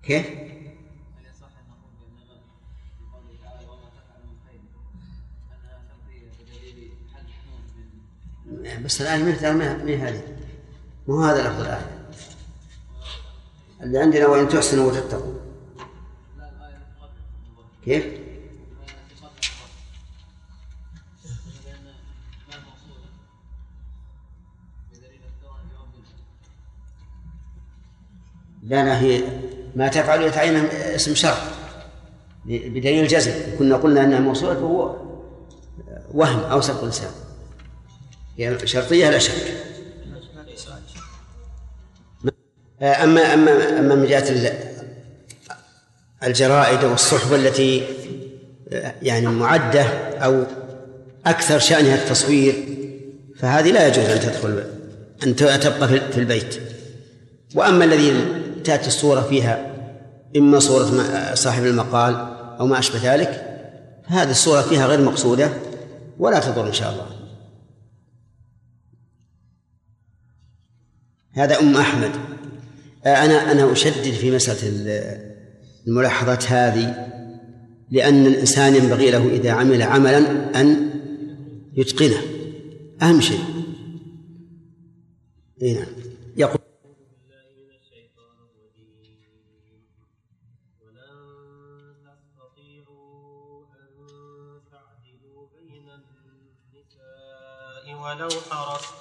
كيف؟ بس الآن من هذه مو هذا لفظ الآية اللي عندنا وإن تحسنوا وتتقوا. كيف؟ لا هي ما تفعل يتعين اسم شرط بدليل الجزم. كنا قلنا أنها موصولة وهو وهم أو سبق لسان، يعني شرطية لا شك. أما من جهة الجرائد والصحف التي يعني معدة أو أكثر شأنها التصوير فهذه لا يجوز أن تبقى في البيت. وأما الذي تأتي الصورة فيها إما صورة صاحب المقال أو ما أشبه ذلك هذه الصورة فيها غير مقصودة ولا تضر إن شاء الله. هذا أحمد. أنا أشدد في مسألة الملاحظات هذه لأن الإنسان ينبغي له إذا عمل عملا أن يتقنه، أهم شيء. نعم. يقول ولو حرصت